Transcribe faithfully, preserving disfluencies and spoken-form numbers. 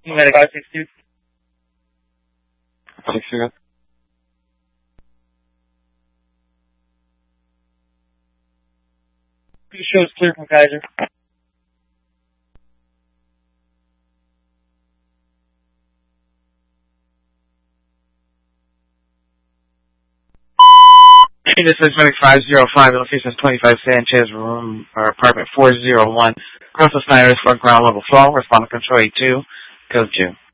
Medic five six two. Six zero. Two shows clear from Kaiser. This is Medic five zero five, location is twenty-five Sanchez, room, or apartment four zero one. Coastal Snyder is for ground level flow. Respond to control eight two. Code two.